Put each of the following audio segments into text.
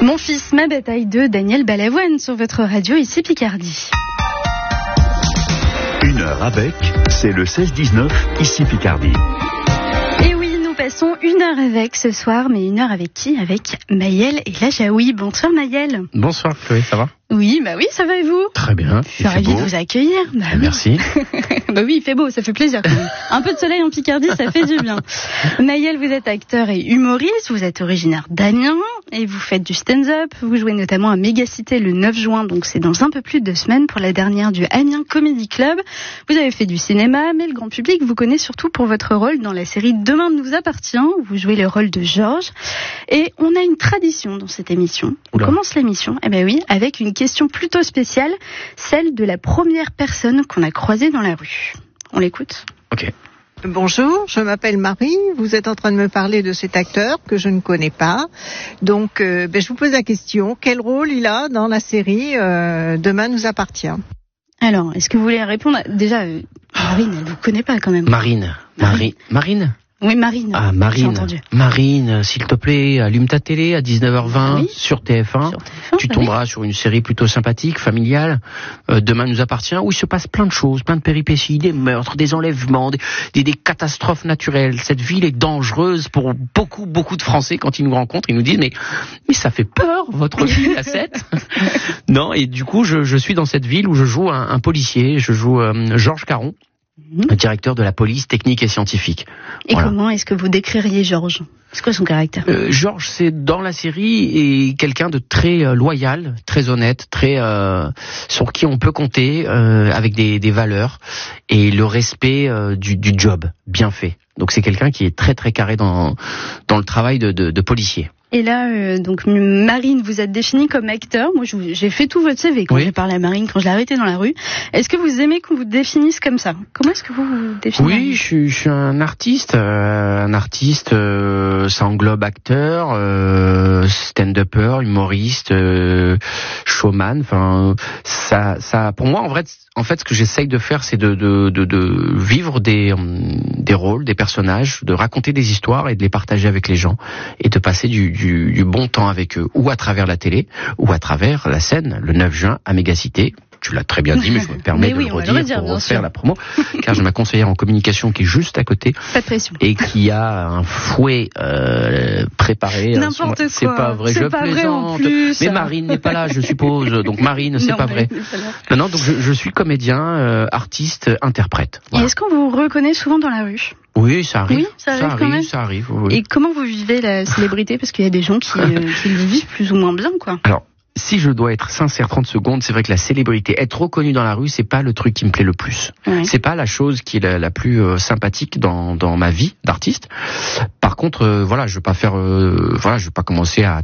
Mon fils, ma bataille de Daniel Balavoine sur votre radio ici Picardie. 1 heure avec, c'est le 16-19 ici Picardie. Et oui, nous passons 1 heure avec ce soir, mais 1 heure avec qui? Avec Maëlle et Lajaoui. Bonsoir Maëlle. Bonsoir Chloé, ça va? Oui, ça va et vous? Très bien. Je suis ravie de vous accueillir. Oui. Merci. Oui, il fait beau, ça fait plaisir quand même. Un peu de soleil en Picardie, ça fait du bien. Maëlle, vous êtes acteur et humoriste, vous êtes originaire d'Amiens et vous faites du stand-up. Vous jouez notamment à Mégacité le 9 juin, donc c'est dans un peu plus de 2 semaines pour la dernière du Amiens Comedy Club. Vous avez fait du cinéma, mais le grand public vous connaît surtout pour votre rôle dans la série Demain nous appartient, où vous jouez le rôle de Georges. Et on a une tradition dans cette émission. On commence l'émission, avec une question plutôt spéciale, celle de la première personne qu'on a croisée dans la rue. On l'écoute ? Ok. Bonjour, je m'appelle Marie. Vous êtes en train de me parler de cet acteur que je ne connais pas. Donc, je vous pose la question. Quel rôle il a dans la série Demain nous appartient ? Alors, est-ce que vous voulez répondre ? Déjà, Marine, elle vous connaît pas quand même. Marine. Oui, Marine. Ah, Marine. J'ai entendu. Marine, s'il te plaît, allume ta télé à 19h20 sur TF1. Tu tomberas sur une série plutôt sympathique, familiale. Demain nous appartient, où il se passe plein de choses, plein de péripéties, des meurtres, des enlèvements, des catastrophes naturelles. Cette ville est dangereuse pour beaucoup de Français quand ils nous rencontrent. Ils nous disent, mais ça fait peur, votre ville à 7. Non, et du coup, je suis dans cette ville où je joue un policier. Je joue Georges Caron. Directeur de la police technique et scientifique. Et comment est-ce que vous décririez Georges ? C'est quoi son caractère ? Georges, c'est dans la série, est quelqu'un de très loyal, très honnête, très sur qui on peut compter, avec des valeurs et le respect du job bien fait. Donc c'est quelqu'un qui est très carré dans le travail de policier. Et là, donc Marine, vous êtes définie comme acteur. Moi, j'ai fait tout votre CV quand j'ai parlé à Marine, quand je l'ai arrêtée dans la rue. Est-ce que vous aimez qu'on vous définisse comme ça ? Comment est-ce que vous vous définissez ? Oui, je suis un artiste. Ça englobe acteur, stand-upper, humoriste, showman. Enfin, ça, pour moi, en fait, ce que j'essaye de faire, c'est de vivre des rôles, des personnages, de raconter des histoires et de les partager avec les gens et de passer du bon temps avec eux, ou à travers la télé, ou à travers la scène, le 9 juin à Mégacité. Tu l'as très bien dit, mais je me permets de le redire pour refaire la promo, car j'ai ma conseillère en communication qui est juste à côté. Pas de pression. Et qui a un fouet préparé. N'importe quoi. C'est pas vrai, je plaisante. Mais Marine n'est pas là, je suppose. Donc Marine, c'est pas vrai. Non, donc je suis comédien, artiste, interprète. Voilà. Et est-ce qu'on vous reconnaît souvent dans la rue ? Oui, ça arrive. Oui, ça arrive. Oui. Et comment vous vivez la célébrité ? Parce qu'il y a des gens qui le vivent plus ou moins bien, quoi. Alors, si je dois être sincère 30 secondes, c'est vrai que la célébrité, être reconnu dans la rue, c'est pas le truc qui me plaît le plus. Ouais. C'est pas la chose qui est la plus sympathique dans ma vie d'artiste. Par contre, je vais pas commencer à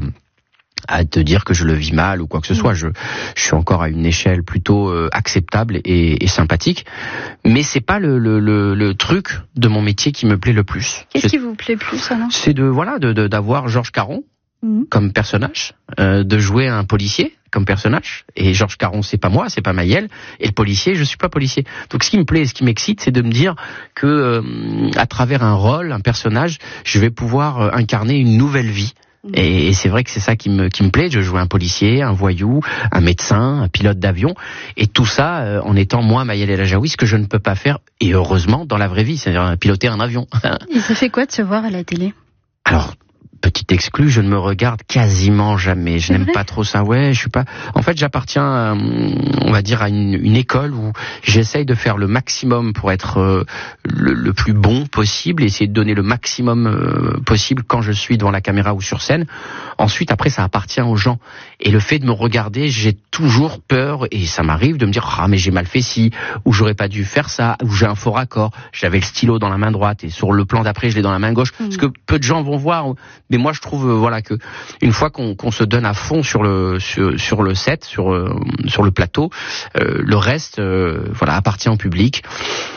te dire que je le vis mal ou quoi que ce soit. Je suis encore à une échelle plutôt acceptable et sympathique. Mais c'est pas le truc de mon métier qui me plaît le plus. Qu'est-ce qui vous plaît plus, alors ? C'est d'avoir Georges Caron comme personnage, de jouer un policier comme personnage. Et Georges Caron, c'est pas moi, c'est pas Maëlle. Et le policier, je suis pas policier. Donc ce qui me plaît, ce qui m'excite, c'est de me dire que à travers un rôle, un personnage, je vais pouvoir incarner une nouvelle vie. Et c'est vrai que c'est ça qui me plaît. Je joue un policier, un voyou, un médecin, un pilote d'avion, et tout ça en étant moi, Maëlle Lajaoui, ce que je ne peux pas faire, et heureusement, dans la vraie vie, c'est-à-dire piloter un avion. Et ça fait quoi de se voir à la télé ? Alors, petit exclu, je ne me regarde quasiment jamais. Je n'aime pas trop ça. Ouais, je suis pas. En fait, j'appartiens, on va dire, à une école où j'essaye de faire le maximum pour être le plus bon possible, essayer de donner le maximum possible quand je suis devant la caméra ou sur scène. Ensuite, après, ça appartient aux gens. Et le fait de me regarder, j'ai toujours peur, et ça m'arrive de me dire mais j'ai mal fait ci, ou j'aurais pas dû faire ça, ou j'ai un faux raccord. J'avais le stylo dans la main droite et sur le plan d'après, je l'ai dans la main gauche. Ce que peu de gens vont voir. Mais moi, je trouve que une fois qu'on se donne à fond sur le set, sur le plateau, le reste appartient au public.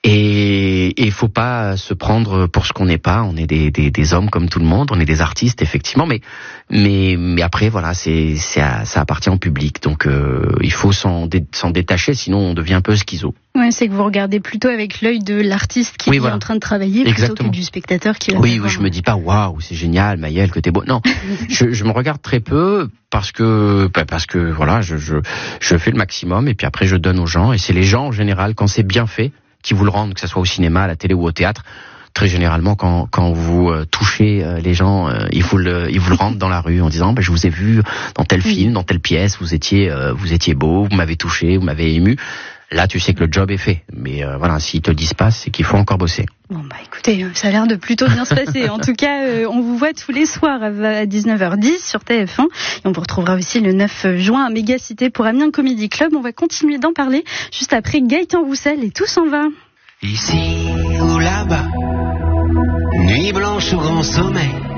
Et il faut pas se prendre pour ce qu'on n'est pas. On est des hommes comme tout le monde. On est des artistes, effectivement. Mais après, voilà, ça appartient au public. Donc, il faut s'en détacher, sinon on devient un peu schizo. Ouais, c'est que vous regardez plutôt avec l'œil de l'artiste qui est en train de travailler plutôt que du spectateur qui va Oui, je me dis pas waouh, c'est génial, Maëlle, que t'es beau. Non, je me regarde très peu parce que voilà, je fais le maximum et puis après je donne aux gens et c'est les gens en général quand c'est bien fait qui vous le rendent, que ce soit au cinéma, à la télé ou au théâtre. Très généralement, quand vous touchez les gens, ils vous le rendent dans la rue en disant je vous ai vu dans tel film, dans telle pièce, vous étiez beau, vous m'avez touché, vous m'avez ému. Là, tu sais que le job est fait. Mais voilà, s'ils te le disent pas, c'est qu'il faut encore bosser. Bon, écoutez, ça a l'air de plutôt bien se passer. En tout cas, on vous voit tous les soirs à 19h10 sur TF1. Et on vous retrouvera aussi le 9 juin à Mégacité pour Amiens Comedy Club. On va continuer d'en parler juste après Gaëtan Roussel et Tout s'en va. Ici ou là-bas, nuit blanche ou grand sommet,